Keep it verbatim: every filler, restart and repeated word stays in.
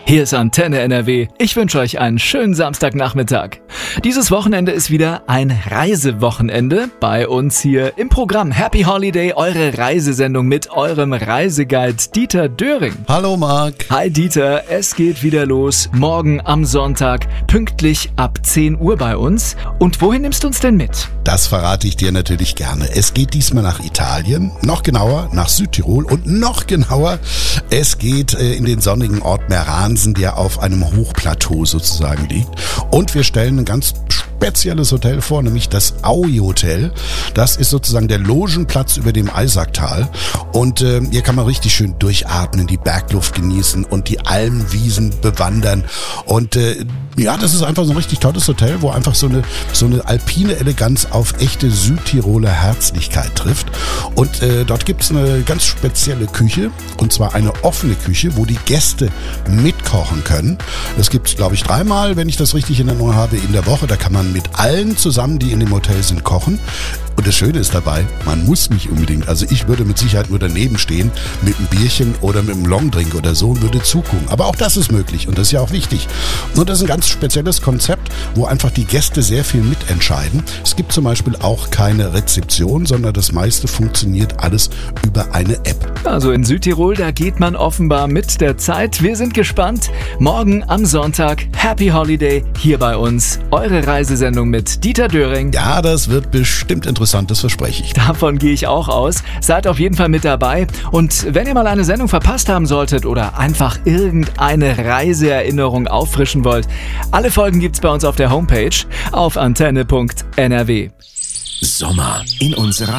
Hier ist Antenne N R W. Ich wünsche euch einen schönen Samstagnachmittag. Dieses Wochenende ist wieder ein Reisewochenende bei uns hier im Programm. Happy Holiday, eure Reisesendung mit eurem Reiseguide Dieter Döring. Hallo Marc. Hi Dieter, es geht wieder los. Morgen am Sonntag, pünktlich ab zehn Uhr bei uns. Und wohin nimmst du uns denn mit? Das verrate ich dir natürlich gerne. Es geht diesmal nach Italien, noch genauer nach Südtirol und noch genauer, es geht äh, in den sonnigen Ort Meransen, der auf einem Hochplateau sozusagen liegt. Und wir stellen ein ganz spezielles Hotel vor, nämlich das Aui Hotel. Das ist sozusagen der Logenplatz über dem Eisacktal. Und äh, hier kann man richtig schön durchatmen, die Bergluft genießen und die Almwiesen bewandern. Und äh, ja, das ist einfach so ein richtig tolles Hotel, wo einfach so eine, so eine alpine Eleganz auf echte Südtiroler Herzlichkeit trifft. Und äh, dort gibt es eine ganz spezielle Küche, und zwar eine offene Küche, wo die Gäste mitkochen können. Das gibt es, glaube ich, dreimal, wenn ich das richtig in Erinnerung habe, in der Woche. Da kann man mit allen zusammen, die in dem Hotel sind, kochen. Und das Schöne ist dabei, man muss nicht unbedingt, also ich würde mit Sicherheit nur daneben stehen, mit einem Bierchen oder mit einem Longdrink oder so und würde zugucken. Aber auch das ist möglich und das ist ja auch wichtig. Und das ist ein ganz spezielles Konzept, wo einfach die Gäste sehr viel mitentscheiden. Es gibt zum Beispiel auch keine Rezeption, sondern das meiste funktioniert alles über eine App. Also in Südtirol, da geht man offenbar mit der Zeit. Wir sind gespannt. Morgen am Sonntag, Happy Holiday, hier bei uns. Eure Reisesendung mit Dieter Döring. Ja, das wird bestimmt interessant, das verspreche ich. Davon gehe ich auch aus. Seid auf jeden Fall mit dabei. Und wenn ihr mal eine Sendung verpasst haben solltet oder einfach irgendeine Reiseerinnerung auffrischen wollt, alle Folgen gibt's bei uns auf der Homepage auf antenne punkt n r w. Sommer in unserer